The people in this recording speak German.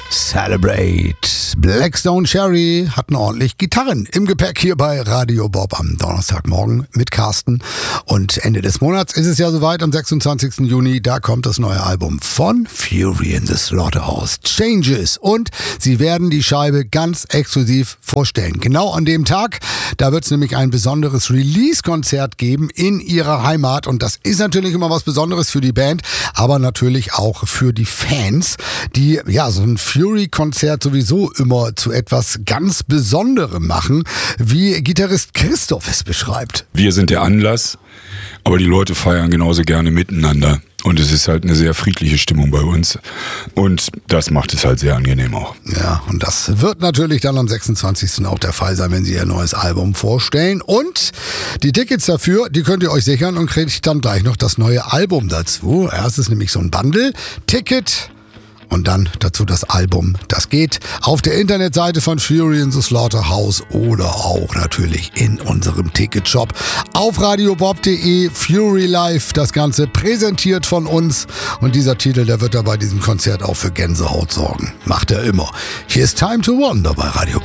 Celebrate. Blackstone Cherry hatten ordentlich Gitarren im Gepäck hier bei Radio Bob am Donnerstagmorgen mit Carsten. Und Ende des Monats ist es ja soweit, am 26. Juni, da kommt das neue Album von Fury in the Slaughterhouse, Changes. Und sie werden die Scheibe ganz exklusiv vorstellen. Genau an dem Tag, da wird es nämlich ein besonderes Release-Konzert geben in ihrer Heimat. Und das ist natürlich immer was Besonderes für die Band, aber natürlich auch für die Fans, die ja so ein Fury-Konzert sowieso immer zu etwas ganz Besonderem machen, wie Gitarrist Christoph es beschreibt. Wir sind der Anlass, aber die Leute feiern genauso gerne miteinander. Und es ist halt eine sehr friedliche Stimmung bei uns. Und das macht es halt sehr angenehm auch. Ja, und das wird natürlich dann am 26. auch der Fall sein, wenn sie ihr neues Album vorstellen. Und die Tickets dafür, die könnt ihr euch sichern und kriegt dann gleich noch das neue Album dazu. Ja, es ist nämlich so ein Bundle. Ticket und dann dazu das Album. Das geht auf der Internetseite von Fury in the Slaughterhouse oder auch natürlich in unserem Ticketshop auf radiobob.de. Fury Live, das Ganze präsentiert von uns. Und dieser Titel, der wird da bei diesem Konzert auch für Gänsehaut sorgen. Macht er immer. Hier ist Time to Wonder bei Radio Bob.